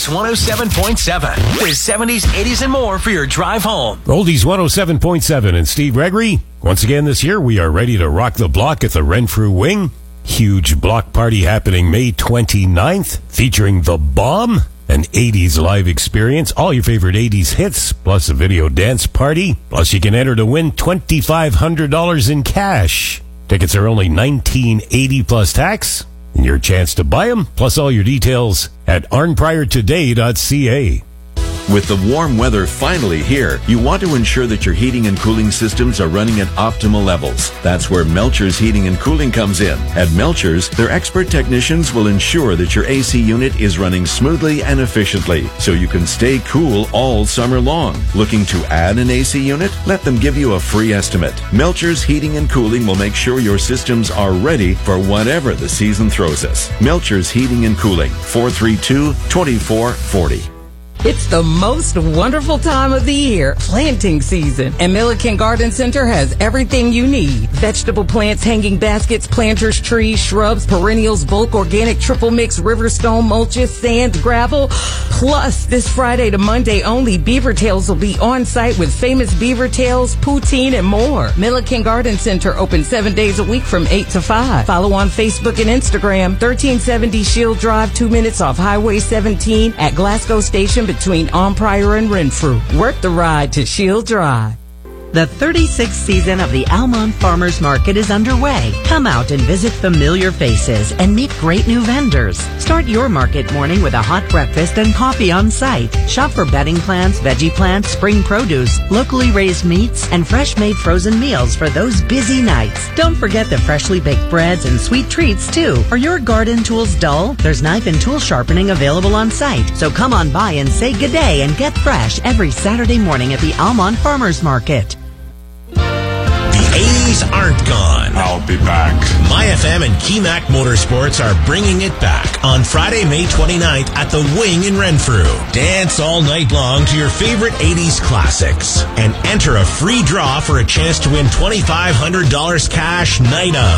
Oldies 107.7. With 70s, 80s, and more for your drive home. Oldies 107.7 and Steve Gregory. Once again this year, we are ready to rock the block at the Renfrew Wing. Huge block party happening May 29th, featuring The Bomb, an 80s live experience, all your favorite 80s hits, plus a video dance party. Plus, you can enter to win $2,500 in cash. Tickets are only $19.80 plus tax, and your chance to buy them, plus all your details at arnpriortoday.ca. With the warm weather finally here, you want to ensure that your heating and cooling systems are running at optimal levels. That's where Melcher's Heating and Cooling comes in. At Melcher's, their expert technicians will ensure that your AC unit is running smoothly and efficiently, so you can stay cool all summer long. Looking to add an AC unit? Let them give you a free estimate. Melcher's Heating and Cooling will make sure your systems are ready for whatever the season throws us. Melcher's Heating and Cooling, 432-2440. It's the most wonderful time of the year, planting season. And Milliken Garden Center has everything you need. Vegetable plants, hanging baskets, planters, trees, shrubs, perennials, bulk, organic, triple mix, riverstone, mulches, sand, gravel. Plus, this Friday to Monday only, Beaver Tails will be on site with famous beaver tails, poutine, and more. Milliken Garden Center open 7 days a week from 8 to 5. Follow on Facebook and Instagram, 1370 Shield Drive, 2 minutes off Highway 17 at Glasgow Station between Pryor and Renfrew. Worth the ride to Shield Drive. The 36th season of the Almont Farmers Market is underway. Come out and visit familiar faces and meet great new vendors. Start your market morning with a hot breakfast and coffee on site. Shop for bedding plants, veggie plants, spring produce, locally raised meats, and fresh-made frozen meals for those busy nights. Don't forget the freshly baked breads and sweet treats, too. Are your garden tools dull? There's knife and tool sharpening available on site. So come on by and say good day and get fresh every Saturday morning at the Almont Farmers Market. The 80s aren't gone. I'll be back. MyFM and Kemac Motorsports are bringing it back on Friday, May 29th at the Wing in Renfrew. Dance all night long to your favorite 80s classics and enter a free draw for a chance to win $2,500 cash night of.